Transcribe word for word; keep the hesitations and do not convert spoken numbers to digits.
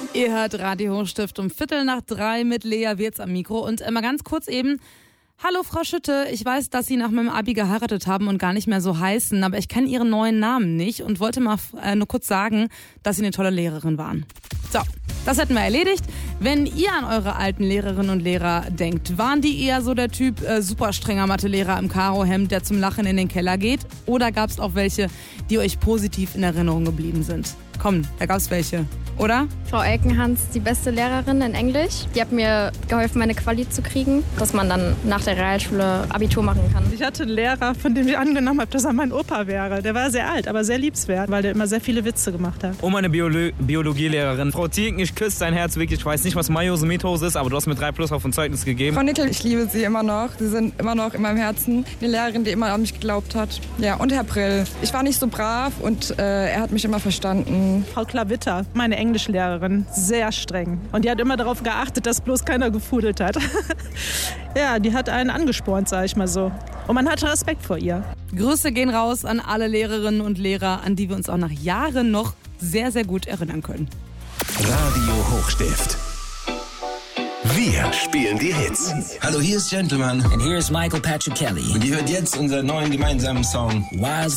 Ihr hört Radio Hochstift um Viertel nach drei mit Lea Wirz am Mikro. Und äh, mal ganz kurz eben, hallo Frau Schütte, ich weiß, dass Sie nach meinem Abi geheiratet haben und gar nicht mehr so heißen, aber ich kenne Ihren neuen Namen nicht und wollte mal äh, nur kurz sagen, dass Sie eine tolle Lehrerin waren. So, das hätten wir erledigt. Wenn ihr an eure alten Lehrerinnen und Lehrer denkt, waren die eher so der Typ äh, super strenger Mathelehrer im Karohemd, der zum Lachen in den Keller geht? Oder gab es auch welche, die euch positiv in Erinnerung geblieben sind? Komm, da gab es welche, oder? Frau Elkenhans, die beste Lehrerin in Englisch. Die hat mir geholfen, meine Quali zu kriegen, dass man dann nach der Realschule Abitur machen kann. Ich hatte einen Lehrer, von dem ich angenommen habe, dass er mein Opa wäre. Der war sehr alt, aber sehr liebenswert, weil der immer sehr viele Witze gemacht hat. Oh, meine Biolo- Biologielehrerin. Frau Thieken, ich küsse dein Herz wirklich. Ich weiß nicht, was Meiose Methose ist, aber du hast mir drei Plus auf ein Zeugnis gegeben. Frau Nickel, ich liebe Sie immer noch. Sie sind immer noch in meinem Herzen. Eine Lehrerin, die immer an mich geglaubt hat. Ja, und Herr Brill. Ich war nicht so brav und äh, er hat mich immer verstanden. Frau Klavitter, meine Englischlehrerin, sehr streng. Und die hat immer darauf geachtet, dass bloß keiner gefudelt hat. Ja, die hat einen angespornt, sag ich mal so. Und man hatte Respekt vor ihr. Grüße gehen raus an alle Lehrerinnen und Lehrer, an die wir uns auch nach Jahren noch sehr, sehr gut erinnern können. Radio Hochstift. Wir spielen die Hits. Hallo, hier ist Gentleman. And here's Michael Patrick Kelly. Und ihr hört jetzt unseren neuen gemeinsamen Song Wild's